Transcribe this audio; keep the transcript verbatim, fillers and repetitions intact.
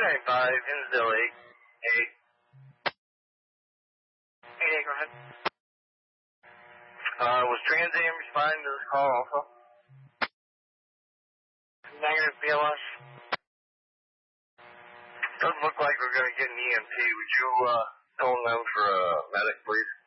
nine five, Hinsdale eight. eight. eight eight, go ahead. Uh, was Trans Am responding to this call also? Negative, B L S. Doesn't look like we're going to get an E M T. Would you, uh, phone them for a medic, please?